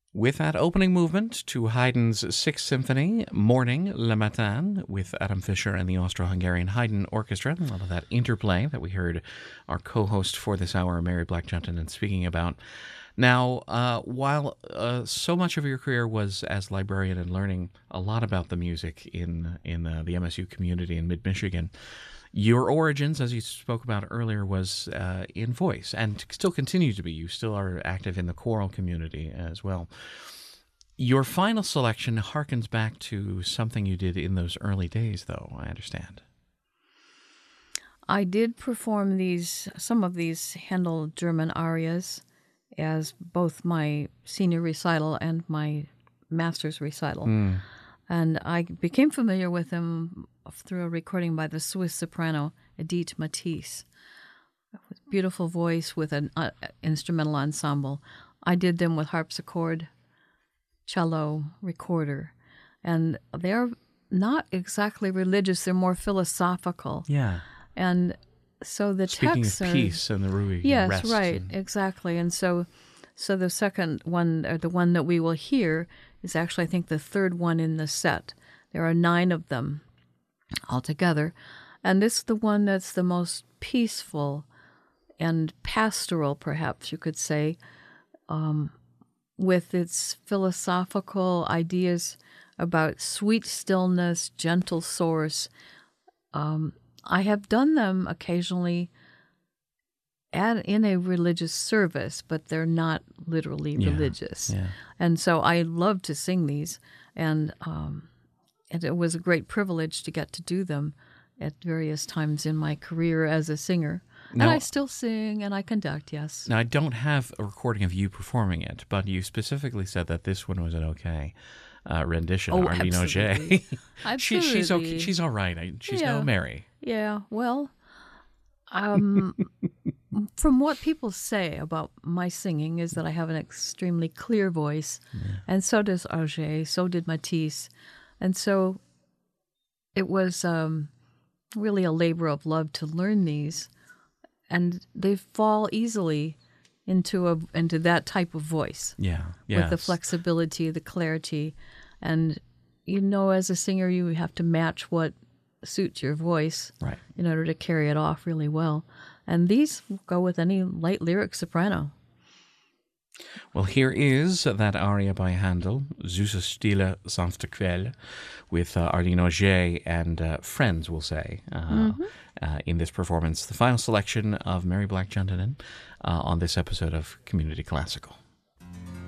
With that opening movement to Haydn's Sixth Symphony, Morning, Le Matin, with Adam Fischer and the Austro-Hungarian Haydn Orchestra, a lot of that interplay that we heard our co-host for this hour, Mary Black-Gentleton, speaking about. Now, while so much of your career was as librarian and learning a lot about the music in the MSU community in mid-Michigan, your origins, as you spoke about earlier, was in voice and still continue to be. You still are active in the choral community as well. Your final selection harkens back to something you did in those early days, though, I understand. I did perform some of these Handel German arias as both my senior recital and my master's recital. And I became familiar with them through a recording by the Swiss soprano Edith Matisse. Beautiful voice with an instrumental ensemble. I did them with harpsichord, cello, recorder. And they're not exactly religious, they're more philosophical. Yeah. And so the Speaking texts of peace and the Rui yes, rest. right, exactly. And so the second one, or the one that we will hear, is actually, I think, the third one in the set. There are 9 of them altogether. And this is the one that's the most peaceful and pastoral, perhaps you could say, with its philosophical ideas about sweet stillness, gentle source. I have done them occasionally in a religious service, but they're not literally religious. Yeah. And so I love to sing these, and it was a great privilege to get to do them at various times in my career as a singer. Now, and I still sing and I conduct, yes. Now, I don't have a recording of you performing it, but you specifically said that this one was an okay rendition. Oh, Arlene absolutely. Auger. Absolutely. She's okay. She's all right. She's no Mary. Yeah, well, from what people say about my singing is that I have an extremely clear voice, and so does Auger, so did Matisse. And so it was really a labor of love to learn these, and they fall easily into that type of voice. Yeah, with the flexibility, the clarity, and as a singer, you have to match what suits your voice, right, in order to carry it off really well. And these go with any light lyric soprano. Well, here is that aria by Handel, Süße Stille, sanfte Quelle, with Arlene Auger and friends, we'll say, in this performance. The final selection of Mary Black-Gentleton on this episode of Community Classical.